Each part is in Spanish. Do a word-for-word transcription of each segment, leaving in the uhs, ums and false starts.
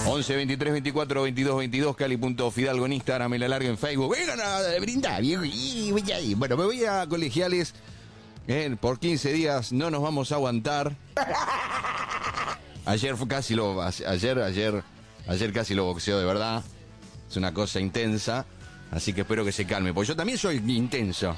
once, veintitrés, veinticuatro, veintidós, veintidós, Cali.Fidalgo en Instagram, me la largo en Facebook. Vengan a brindar, viejo. Bueno, me voy a Colegiales. Eh, por quince días no nos vamos a aguantar. Ayer fue casi lo... Ayer, ayer, ayer casi lo boxeo de verdad. Es una cosa intensa. Así que espero que se calme, porque yo también soy intenso.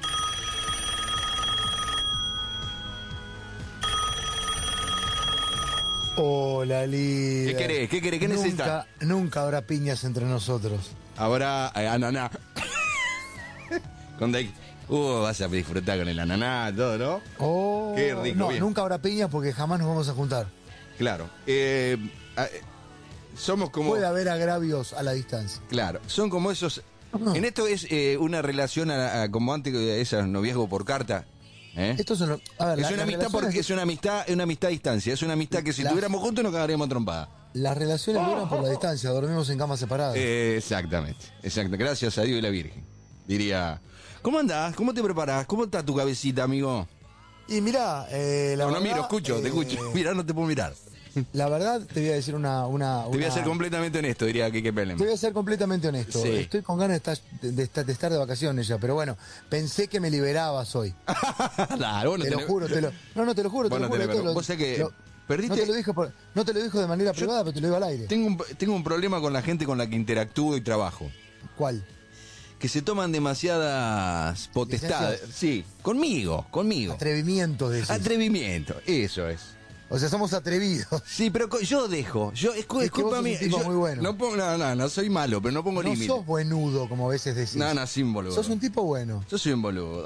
Hola, líder. ¿Qué querés? ¿Qué querés? ¿Qué nunca, necesitas? Nunca habrá piñas entre nosotros. Ahora, eh, ananá. Con de... Uh, vas a disfrutar con el ananá, todo, ¿no? Oh, qué rico. No, bien. nunca habrá piñas porque jamás nos vamos a juntar. Claro. Eh, eh, somos como... Puede haber agravios a la distancia. Claro, son como esos... En esto es eh, una relación a, a, como antes de esas noviazgo por carta. ¿Eh? Esto es, un, a ver, es la, una la amistad porque es una amistad, es una amistad a distancia. Es una amistad que si Las- estuviéramos juntos nos cagaríamos trompada. Las relaciones duran por la distancia, dormimos en camas separadas. Eh, exactamente, exacto. Gracias a Dios y la Virgen. Diría, ¿cómo andás? ¿Cómo te preparás? ¿Cómo está tu cabecita, amigo? Y mirá, eh, la No, verdad... no miro, escucho, eh, te escucho. Mira, no te puedo mirar. La verdad, te voy a decir una... una, Te voy a una- ser completamente honesto, diría Kike Pellem. Te voy a ser completamente honesto. Sí. Estoy con ganas de estar, de, estar, de estar de vacaciones ya, pero bueno, pensé que me liberabas hoy. Claro, vos no Te lo tenés- juro, te lo, no, no, te lo juro, Vos te no lo juro. tenés esto vergüenza. lo- Vos sabés que lo- perdiste- No te lo dijo, por- no te lo dijo de manera privada, pero te lo digo al aire. Tengo un, tengo un problema con la gente con la que interactúo y trabajo. ¿Cuál? Que se toman demasiadas potestades. Licencias. Sí, conmigo, conmigo. Atrevimientos de Atrevimiento, eso es. O sea, somos atrevidos. Sí, pero co- yo dejo. Yo, es, cu- Es es que vos culpa sos un mía. tipo Yo muy bueno. No, pongo, no, no, no soy malo, pero no pongo No límites. sos buenudo, como a veces decís. No, no, sin boludo. Sos un tipo bueno. Yo soy un boludo.